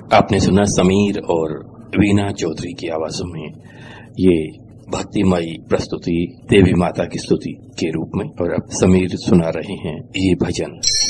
आपने सुना समीर और वीना चौधरी की आवाजों में ये भक्तिमयी प्रस्तुति देवी माता की स्तुति के रूप में। और अब समीर सुना रहे हैं ये भजन।